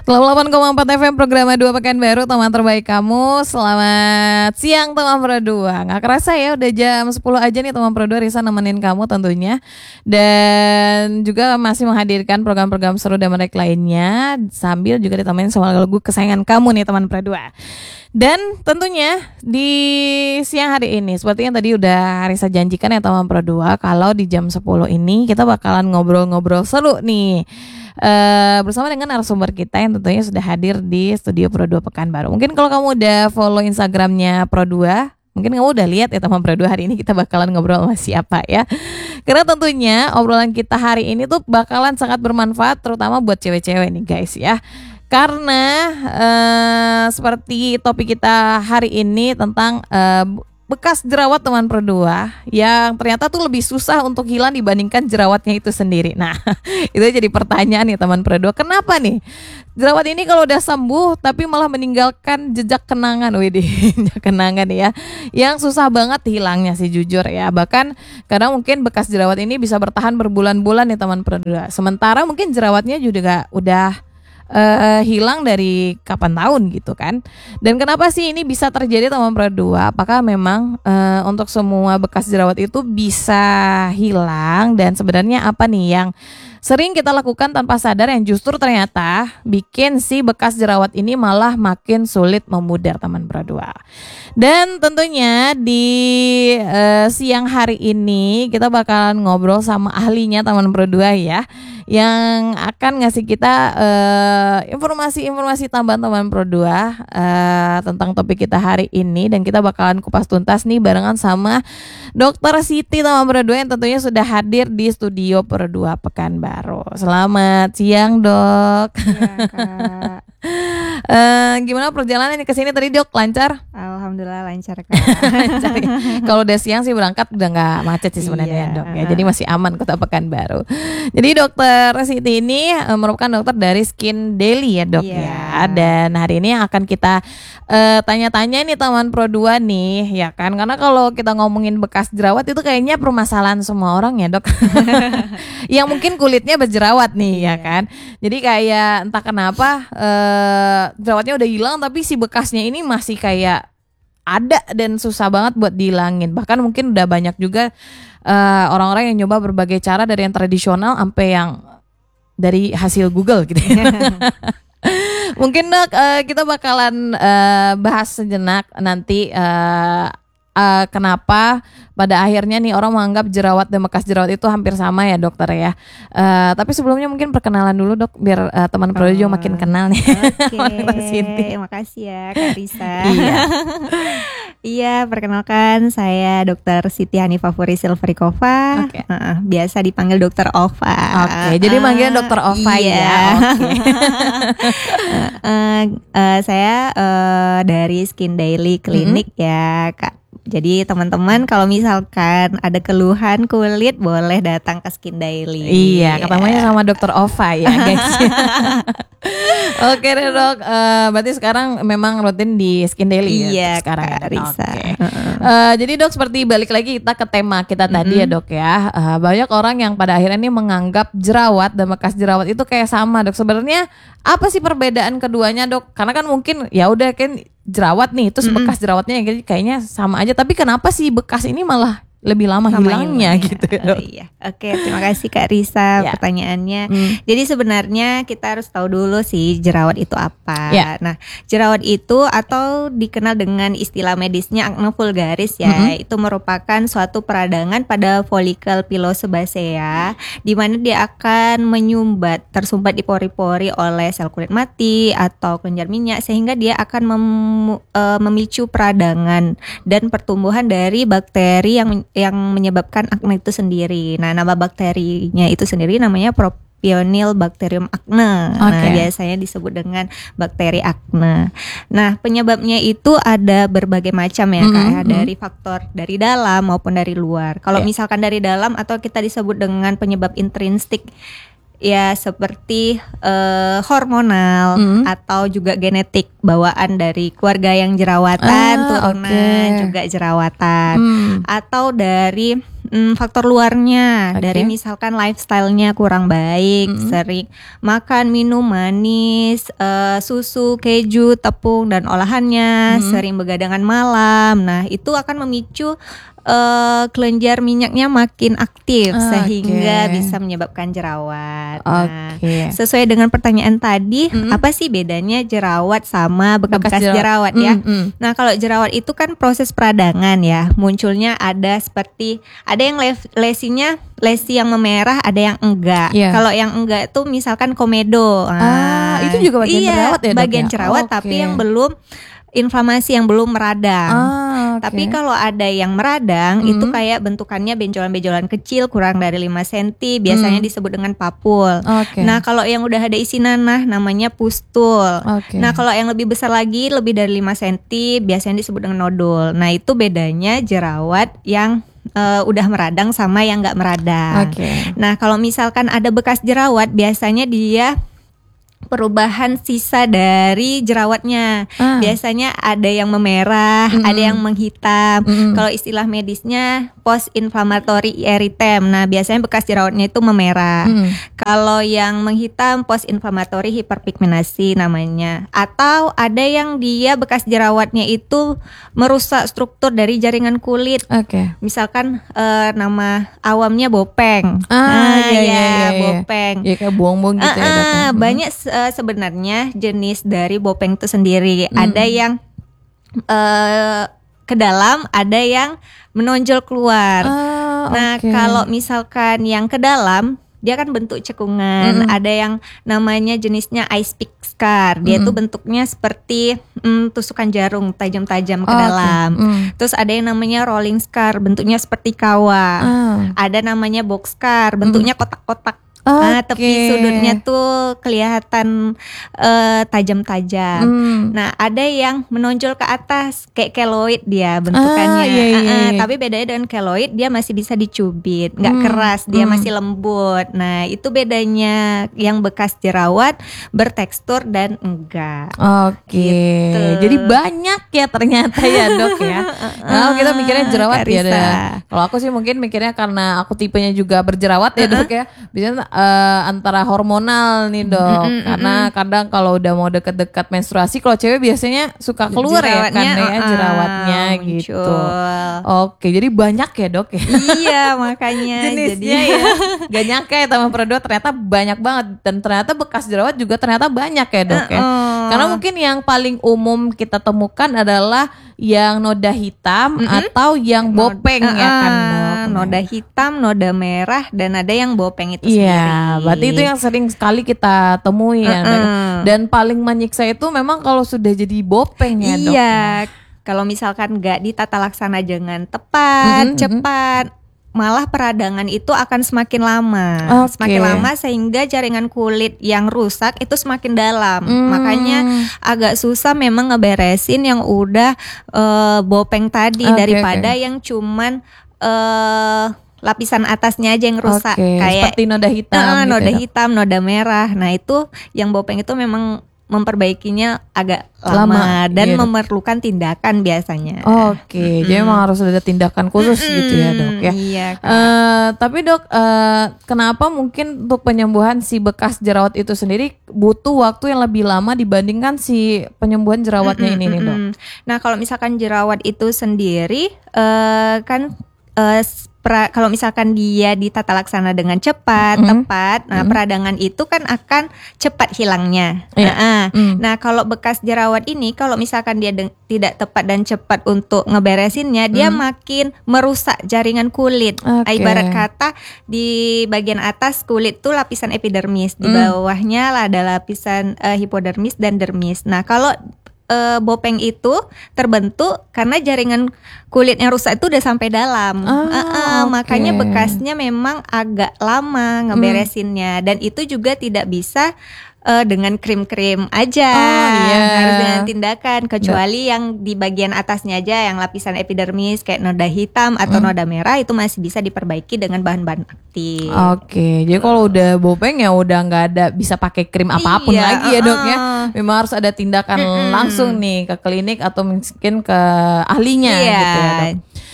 88,4 FM program 2 Pekanbaru, teman terbaik kamu. Selamat siang teman Pro 2. Gak kerasa ya udah jam 10 aja nih teman Pro 2. Risa nemenin kamu tentunya. Dan juga masih menghadirkan program-program seru dan menarik lainnya, sambil juga ditemenin sama lagu kesayangan kamu nih teman Pro 2. Dan tentunya di siang hari ini, seperti yang tadi udah Risa janjikan ya teman Pro 2, kalau di jam 10 ini kita bakalan ngobrol-ngobrol seru nih bersama dengan narasumber kita yang tentunya sudah hadir di studio Pro 2 Pekanbaru. Mungkin kalau kamu udah follow Instagramnya Pro 2, mungkin kamu udah lihat ya teman Pro 2, hari ini kita bakalan ngobrol sama siapa ya. Karena tentunya obrolan kita hari ini tuh bakalan sangat bermanfaat, terutama buat cewek-cewek nih guys ya. Karena seperti topik kita hari ini tentang bekas jerawat teman Pro 2 yang ternyata tuh lebih susah untuk hilang dibandingkan jerawatnya itu sendiri. Nah, itu jadi pertanyaan nih teman Pro 2. Kenapa nih jerawat ini kalau udah sembuh tapi malah meninggalkan jejak kenangan, jejak kenangan ya, yang susah banget hilangnya sih jujur ya. Bahkan kadang mungkin bekas jerawat ini bisa bertahan berbulan-bulan nih teman Pro 2. Sementara mungkin jerawatnya juga udah hilang dari kapan tahun gitu kan. Dan kenapa sih ini bisa terjadi teman Pro 2? Apakah memang untuk semua bekas jerawat itu bisa hilang, dan sebenarnya apa nih yang sering kita lakukan tanpa sadar yang justru ternyata bikin si bekas jerawat ini malah makin sulit memudar teman Pro 2. Dan tentunya di siang hari ini kita bakalan ngobrol sama ahlinya teman Pro 2 ya, yang akan ngasih kita informasi-informasi tambahan teman Pro 2 tentang topik kita hari ini. Dan kita bakalan kupas tuntas nih barengan sama Dokter Siti teman Pro 2 yang tentunya sudah hadir di studio Pro 2 Pekanbaru. Selamat siang Dok. Iya Kak. Gimana perjalanan ke sini tadi Dok, lancar? Alhamdulillah lancar Kak. Lancar ya. Kalau udah siang sih berangkat udah nggak macet sih sebenarnya Dok ya. Jadi masih aman Kota Pekanbaru. Jadi Dokter Siti ini merupakan dokter dari Skin Daily ya Dok ya. Dan hari ini akan kita tanya-tanya nih teman Pro 2 nih ya kan. Karena kalau kita ngomongin bekas jerawat itu kayaknya permasalahan semua orang ya Dok. Yang mungkin kulitnya berjerawat nih ya kan. Jadi kayak entah kenapa jerawatnya udah hilang tapi si bekasnya ini masih kayak ada dan susah banget buat dihilangin. Bahkan mungkin udah banyak juga orang-orang yang nyoba berbagai cara, dari yang tradisional sampai yang dari hasil Google gitu ya. Mungkin Dok kita bakalan bahas sejenak nanti kenapa pada akhirnya nih orang menganggap jerawat dan bekas jerawat itu hampir sama ya dokter ya. Tapi sebelumnya mungkin perkenalan dulu Dok, biar teman Pro juga makin kenal nih. Oke, makasih ya Kak Risa. Iya, perkenalkan saya Dokter Siti Hanifah Puri Silverikova. Biasa dipanggil Dokter Ova. Oke, jadi manggilnya Dokter Ova ya. Saya dari Skin Daily Clinic ya Kak. Jadi teman-teman kalau misalkan ada keluhan kulit boleh datang ke Skin Daily. Iya, ketemunya sama Dokter Ova ya guys. Oke deh Dok, berarti sekarang memang rutin di Skin Daily ya sekarang Kak Risa. Jadi Dok, seperti balik lagi kita ke tema kita tadi ya Dok ya. Banyak orang yang pada akhirnya ini menganggap jerawat dan bekas jerawat itu kayak sama Dok. Sebenarnya apa sih perbedaan keduanya Dok? Karena kan mungkin ya udah kan jerawat nih, terus bekas jerawatnya kayaknya sama aja, tapi kenapa sih bekas ini malah lebih lama hilangnya gitu Dok? Iya. Oke, terima kasih Kak Risa pertanyaannya. Jadi sebenarnya kita harus tahu dulu sih jerawat itu apa. Nah, jerawat itu atau dikenal dengan istilah medisnya akne vulgaris ya, itu merupakan suatu peradangan pada folikel pilosebacea di mana dia akan tersumbat di pori-pori oleh sel kulit mati atau kelenjar minyak, sehingga dia akan memicu peradangan dan pertumbuhan dari bakteri yang menyebabkan akne itu sendiri. Nah, nama bakterinya itu sendiri namanya Propionibacterium acne. Nah, biasanya disebut dengan bakteri akne. Nah, penyebabnya itu ada berbagai macam ya Kak ya, dari faktor dari dalam maupun dari luar. Kalau misalkan dari dalam atau kita disebut dengan penyebab intrinsik ya, seperti hormonal atau juga genetik, bawaan dari keluarga yang jerawatan, turunan juga jerawatan, atau dari faktor luarnya, dari misalkan lifestyle-nya kurang baik, sering makan minum manis, susu, keju, tepung dan olahannya, sering begadangan malam. Nah, itu akan memicu kelenjar minyaknya makin aktif sehingga bisa menyebabkan jerawat. Nah, sesuai dengan pertanyaan tadi, apa sih bedanya jerawat sama bekas jerawat ya? Nah, kalau jerawat itu kan proses peradangan ya. Munculnya ada yang lesi yang memerah, ada yang enggak. Kalau yang enggak itu misalkan komedo. Itu juga bagian jerawat ya, Dok? Bagian jerawat tapi yang belum inflamasi, yang belum meradang. Tapi kalau ada yang meradang itu kayak bentukannya benjolan-benjolan kecil kurang dari 5 cm, biasanya disebut dengan papul. Nah, kalau yang udah ada isi nanah namanya pustul. Nah, kalau yang lebih besar lagi, lebih dari 5 cm, biasanya disebut dengan nodul. Nah, itu bedanya jerawat yang udah meradang sama yang nggak meradang. Nah, kalau misalkan ada bekas jerawat, biasanya dia perubahan sisa dari jerawatnya. Biasanya ada yang memerah, ada yang menghitam. Kalau istilah medisnya post inflammatory erythema. Nah, biasanya bekas jerawatnya itu memerah. Kalau yang menghitam post inflammatory hyperpigmentasi namanya. Atau ada yang dia bekas jerawatnya itu merusak struktur dari jaringan kulit. Misalkan nama awamnya bopeng. Bopeng. Ya kayak buang-buang gitu ya. Banyak sebenarnya jenis dari bopeng itu sendiri. Ada yang ke dalam, ada yang menonjol keluar. Nah, kalau misalkan yang ke dalam, dia kan bentuk cekungan. Ada yang namanya jenisnya ice pick scar. Dia tuh bentuknya seperti tusukan jarum tajam-tajam ke dalam. Terus ada yang namanya rolling scar, bentuknya seperti kawah. Ada namanya box scar, bentuknya kotak-kotak. Tepi sudutnya tuh kelihatan tajam-tajam. Nah, ada yang menonjol ke atas kayak keloid dia bentukannya. Tapi bedanya dengan keloid, dia masih bisa dicubit, nggak keras, dia masih lembut. Nah, itu bedanya yang bekas jerawat bertekstur dan enggak. Gitu. Jadi banyak ya ternyata ya, Dok ya. Nah, kita mikirnya jerawat ya. Kalau aku sih mungkin mikirnya karena aku tipenya juga berjerawat ya, Dok ya. Biasanya antara hormonal nih, Dok. Karena kadang kalau udah mau deket-deket menstruasi, kalau cewek biasanya suka keluar ya kan ya jerawatnya gitu. Jadi banyak ya, Dok ya. Iya, makanya jenisnya ya. Gak nyangka ya teman Pro 2 ternyata banyak banget, dan ternyata bekas jerawat juga ternyata banyak ya, Dok ya. Karena mungkin yang paling umum kita temukan adalah yang noda hitam atau yang bopeng ya kan, Dok. Noda hitam, noda merah, dan ada yang bopeng itu sendiri. Iya, berarti itu yang sering sekali kita temui ya. Dan paling menyiksa itu memang kalau sudah jadi bopeng ya, Dok. Iya, kalau misalkan nggak ditata laksana dengan tepat, cepat, malah peradangan itu akan semakin lama. Semakin lama sehingga jaringan kulit yang rusak itu semakin dalam. Makanya agak susah memang ngeberesin yang udah bopeng tadi daripada yang cuman lapisan atasnya aja yang rusak, kayak seperti noda hitam, noda hitam, noda merah. Nah, itu yang bopeng itu memang memperbaikinya agak lama dan memerlukan tindakan biasanya. Jadi memang harus ada tindakan khusus gitu ya, Dok ya. Iya. Tapi Dok, kenapa mungkin untuk penyembuhan si bekas jerawat itu sendiri butuh waktu yang lebih lama dibandingkan si penyembuhan jerawatnya ini nih, Dok? Nah, kalau misalkan jerawat itu sendiri kan kalau misalkan dia ditata laksana dengan cepat, tepat, nah peradangan itu kan akan cepat hilangnya. Nah, kalau bekas jerawat ini, kalau misalkan dia tidak tepat dan cepat untuk ngeberesinnya, dia makin merusak jaringan kulit. Ibarat kata di bagian atas kulit tuh lapisan epidermis, di bawahnya ada lapisan hipodermis dan dermis. Nah, kalau bopeng itu terbentuk karena jaringan kulitnya rusak itu udah sampai dalam. Makanya bekasnya memang agak lama ngeberesinnya, dan itu juga tidak bisa dengan krim-krim aja, harus dengan tindakan, kecuali yang di bagian atasnya aja, yang lapisan epidermis kayak noda hitam atau noda merah, itu masih bisa diperbaiki dengan bahan-bahan aktif. Jadi kalau udah bopeng ya udah nggak ada bisa pakai krim apapun lagi ya, Dok ya. Memang harus ada tindakan langsung nih ke klinik atau mungkin ke ahlinya gitu ya, Dok.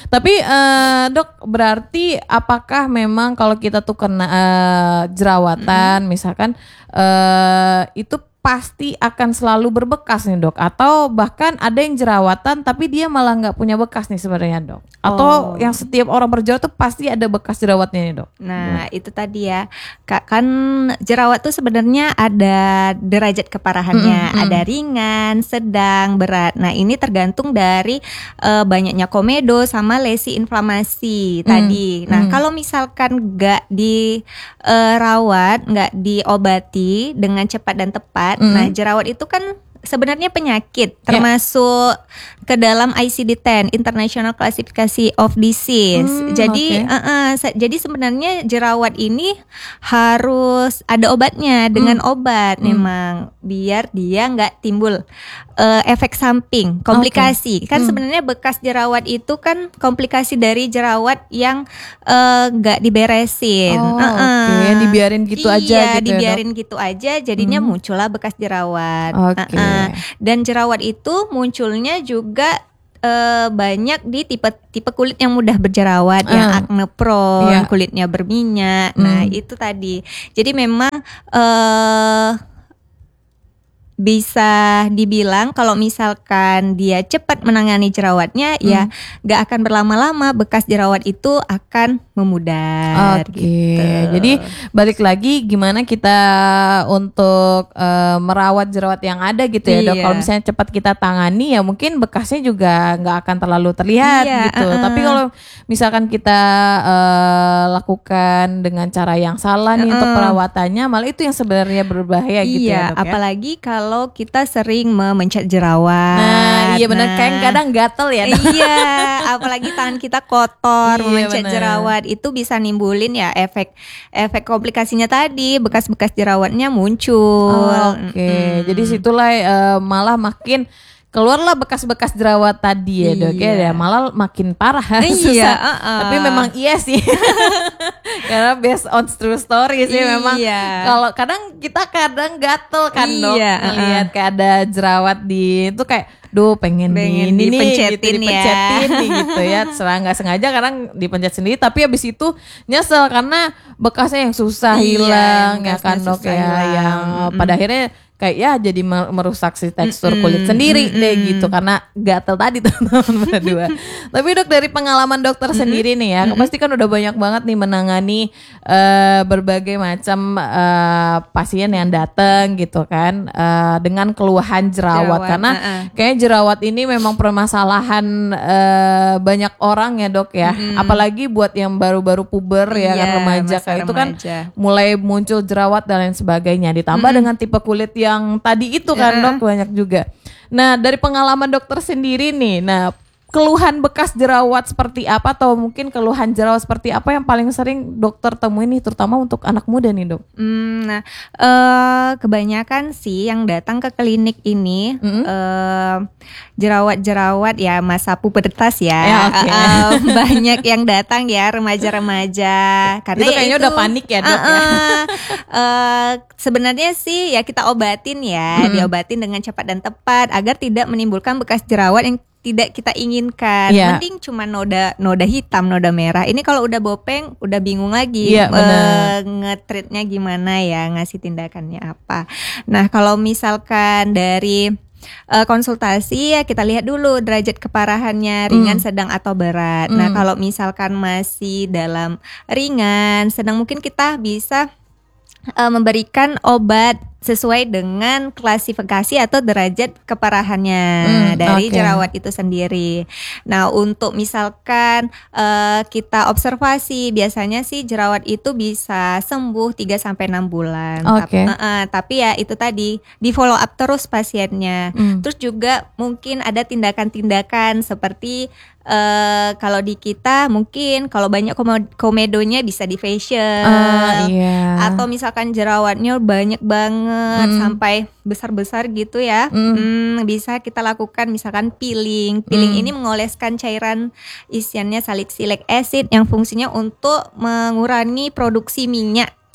Tapi dok, berarti apakah memang kalau kita tuh kena jerawatan misalkan itu pasti akan selalu berbekas nih dok, atau bahkan ada yang jerawatan tapi dia malah nggak punya bekas nih sebenarnya dok, atau yang setiap orang berjerawat tuh pasti ada bekas jerawatnya nih dok? Nah itu tadi ya Kak, kan jerawat tuh sebenarnya ada derajat keparahannya, ada ringan, sedang, berat. Nah ini tergantung dari banyaknya komedo sama lesi inflamasi tadi. Nah kalau misalkan nggak dirawat, nggak diobati dengan cepat dan tepat, nah jerawat itu kan sebenarnya penyakit termasuk ke dalam ICD-10 International Classification of Disease. Jadi jadi sebenarnya jerawat ini harus ada obatnya, dengan obat memang biar dia nggak timbul efek samping, komplikasi. Kan sebenarnya bekas jerawat itu kan komplikasi dari jerawat yang nggak diberesin. Dibiarin gitu aja gitu. Dibiarin gitu aja, jadinya muncullah bekas jerawat. Dan jerawat itu munculnya juga banyak di tipe kulit yang mudah berjerawat, yang acne prone, kulitnya berminyak. Nah itu tadi. Jadi memang bisa dibilang kalau misalkan dia cepat menangani jerawatnya, ya gak akan berlama-lama bekas jerawat itu akan memudar. Gitu. Jadi balik lagi gimana kita untuk merawat jerawat yang ada gitu ya dok. Kalau misalnya cepat kita tangani ya mungkin bekasnya juga gak akan terlalu terlihat gitu. Tapi kalau misalkan kita lakukan dengan cara yang salah nih untuk perawatannya, malah itu yang sebenarnya berbahaya gitu ya dok. Apalagi kalau kita sering memencet jerawat. Nah iya benar, kayak kadang gatel ya dok. Iya, apalagi tangan kita kotor, memencet jerawat, itu bisa nimbulin ya efek komplikasinya tadi, bekas-bekas jerawatnya muncul. Jadi situlah malah makin keluarlah bekas-bekas jerawat tadi ya dok ya, malah makin parah. Susah. Tapi memang iya sih. Karena based on true story sih memang. Kalau kita kadang gatel kan dok, ngelihat kayak ada jerawat di itu kayak pengen dipencetin nih gitu ya. Nggak sengaja kadang dipencet sendiri, tapi habis itu nyesel karena bekasnya yang susah hilang ya kan dok ya, yang pada akhirnya kayak ya jadi merusak si tekstur kulit sendiri deh gitu karena gatel tadi teman-teman berdua. Tapi dok, dari pengalaman dokter sendiri nih ya, pasti kan udah banyak banget nih menangani berbagai macam pasien yang datang gitu kan dengan keluhan jerawat. Karena kayaknya jerawat ini memang permasalahan banyak orang ya dok ya. Apalagi buat yang baru-baru puber ya kan, remaja kayak itu kan mulai muncul jerawat dan lain sebagainya. Ditambah dengan tipe kulit yang tadi itu kan dok, banyak juga. Nah dari pengalaman dokter sendiri nih, nah keluhan bekas jerawat seperti apa, atau mungkin keluhan jerawat seperti apa yang paling sering dokter temuin nih, terutama untuk anak muda nih dok? Kebanyakan sih yang datang ke klinik ini jerawat-jerawat ya masa pubertas ya. Banyak yang datang ya, remaja-remaja. Karena itu kayaknya udah panik ya dok ya. Sebenarnya sih ya kita obatin ya, diobatin dengan cepat dan tepat agar tidak menimbulkan bekas jerawat yang tidak kita inginkan. Mending cuma noda hitam, noda merah. Ini kalau udah bopeng, udah bingung lagi nge-treatnya gimana ya, ngasih tindakannya apa. Nah kalau misalkan dari konsultasi ya kita lihat dulu derajat keparahannya, ringan, sedang atau berat. Nah kalau misalkan masih dalam ringan, sedang, mungkin kita bisa memberikan obat sesuai dengan klasifikasi atau derajat keparahannya dari jerawat itu sendiri. Nah untuk misalkan kita observasi, biasanya sih jerawat itu bisa sembuh 3-6 bulan. Tapi ya itu tadi, di follow up terus pasiennya. Terus juga mungkin ada tindakan-tindakan seperti kalau di kita mungkin kalau banyak komedonya bisa di facial, atau misalkan jerawatnya banyak banget sampai besar-besar gitu ya, bisa kita lakukan misalkan peeling. Ini mengoleskan cairan isiannya salicylic acid yang fungsinya untuk mengurangi produksi minyak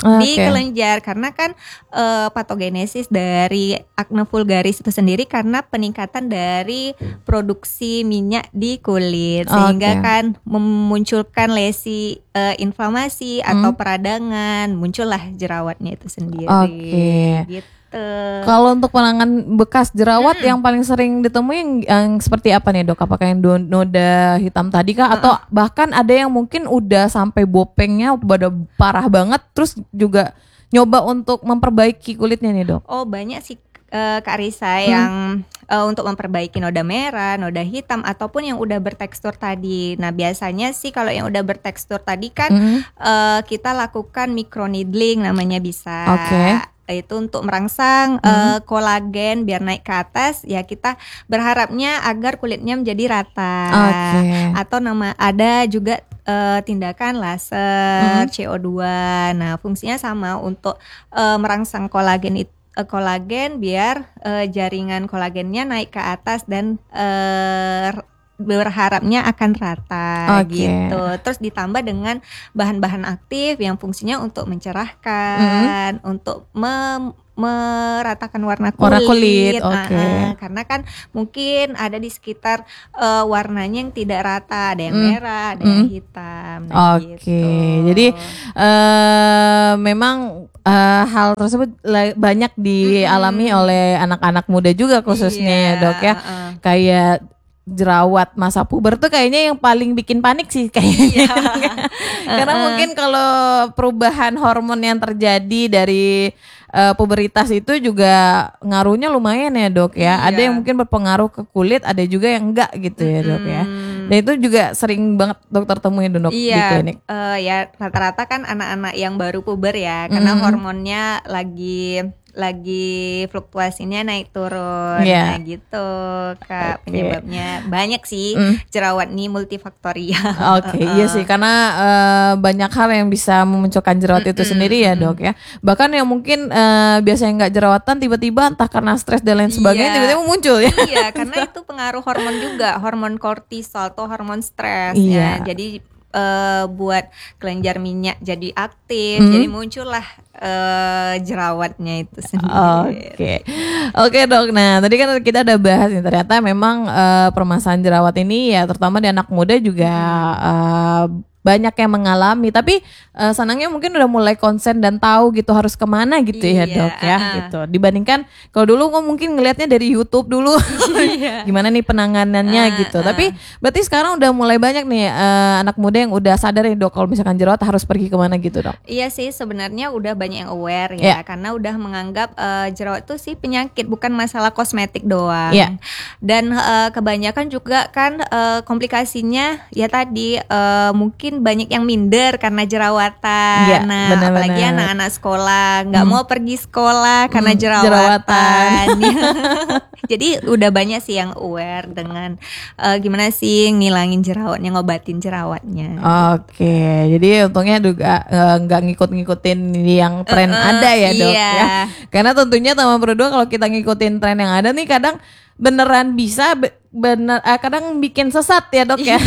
di kelenjar, karena kan patogenesis dari akne vulgaris itu sendiri karena peningkatan dari produksi minyak di kulit, sehingga kan memunculkan lesi, inflamasi atau peradangan, muncullah jerawatnya itu sendiri. Gitu. Kalau untuk penanganan bekas jerawat yang paling sering ditemui yang seperti apa nih dok? Apakah yang noda hitam tadi kah? Atau bahkan ada yang mungkin udah sampai bopengnya udah parah banget, terus juga nyoba untuk memperbaiki kulitnya nih dok? Oh banyak sih Kak Risa yang untuk memperbaiki noda merah, noda hitam ataupun yang udah bertekstur tadi. Nah biasanya sih kalau yang udah bertekstur tadi kan kita lakukan microneedling namanya bisa. Itu untuk merangsang kolagen biar naik ke atas, ya kita berharapnya agar kulitnya menjadi rata. Atau ada juga tindakan laser CO2. Nah fungsinya sama untuk merangsang kolagen biar jaringan kolagennya naik ke atas dan berharapnya akan rata gitu. Terus ditambah dengan bahan-bahan aktif yang fungsinya untuk mencerahkan, untuk meratakan warna kulit. Karena kan mungkin ada di sekitar warnanya yang tidak rata, ada yang merah, ada yang hitam. Gitu. Jadi memang hal tersebut banyak dialami oleh anak-anak muda juga khususnya dok ya. Kayak jerawat masa puber tuh kayaknya yang paling bikin panik sih kayaknya. Karena mungkin kalau perubahan hormon yang terjadi dari puberitas itu juga ngaruhnya lumayan ya dok ya. Ada yang mungkin berpengaruh ke kulit, ada juga yang enggak gitu ya dok ya. Dan itu juga sering banget dokter temuin dok di klinik. Ya rata-rata kan anak-anak yang baru puber ya, karena hormonnya lagi fluktuasinya naik turun. Nah gitu Kak, penyebabnya banyak sih. Jerawat nih multifaktorial. Iya sih, karena banyak hal yang bisa memunculkan jerawat itu sendiri ya dok ya. Bahkan yang mungkin biasanya nggak jerawatan, tiba-tiba entah karena stres dan lain sebagainya tiba-tiba muncul ya. Iya, karena itu pengaruh hormon juga, hormon kortisol atau hormon stres ya. Jadi buat kelenjar minyak jadi aktif, jadi muncullah jerawatnya itu sendiri. Oke dok. Nah tadi kan kita udah bahas nih, ternyata memang permasalahan jerawat ini ya terutama di anak muda juga banyak yang mengalami, tapi senangnya mungkin udah mulai konsen dan tahu gitu harus kemana gitu ya dok ya gitu. Dibandingkan kalau dulu mungkin ngelihatnya dari YouTube dulu gimana nih penanganannya gitu. Tapi berarti sekarang udah mulai banyak nih anak muda yang udah sadar ya dok kalau misalkan jerawat harus pergi kemana gitu dok. Iya sih, sebenarnya udah banyak yang aware ya, karena udah menganggap jerawat itu sih penyakit, bukan masalah kosmetik doang. Dan kebanyakan juga kan komplikasinya ya tadi mungkin banyak yang minder karena jerawatan. Apalagi anak-anak sekolah nggak mau pergi sekolah karena jerawatan. Jadi udah banyak sih yang aware dengan gimana sih ngilangin jerawatnya, ngobatin jerawatnya. Jadi untungnya juga nggak ngikut-ngikutin yang tren ada ya dok ya. Karena tentunya teman berdua kalau kita ngikutin tren yang ada nih kadang beneran bisa kadang bikin sesat ya dok ya.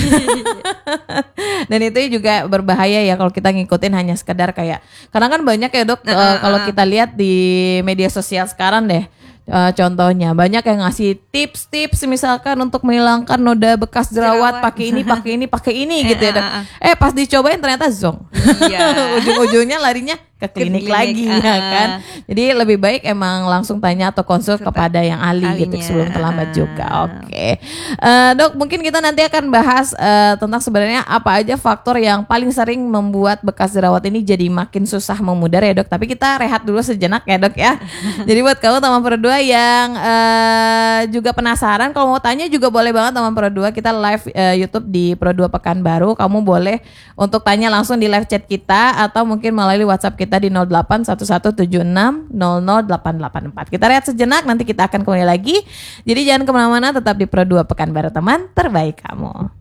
Dan itu juga berbahaya ya kalau kita ngikutin hanya sekedar kayak, karena kan banyak ya dok kalau kita lihat di media sosial sekarang deh. Contohnya banyak yang ngasih tips-tips misalkan untuk menghilangkan noda bekas jerawat, pakai ini gitu ya dok. Pas dicobain ternyata zonk. Ujung-ujungnya larinya ke klinik lagi ya kan. Jadi lebih baik emang langsung tanya atau konsul kepada yang ahli gitu sebelum terlambat juga. Dok, mungkin kita nanti akan bahas tentang sebenarnya apa aja faktor yang paling sering membuat bekas jerawat ini jadi makin susah memudar ya dok. Tapi kita rehat dulu sejenak ya dok ya. Jadi buat kamu teman Pro2 yang juga penasaran, kalau mau tanya juga boleh banget teman Pro2. Kita live YouTube di Pro2 Pekanbaru. Kamu boleh untuk tanya langsung di live chat kita atau mungkin melalui WhatsApp kita di 081176000884. Kita rehat sejenak, nanti kita akan kembali lagi. Jadi jangan kemana-mana, tetap di Pro2 Pekanbaru, teman terbaik kamu.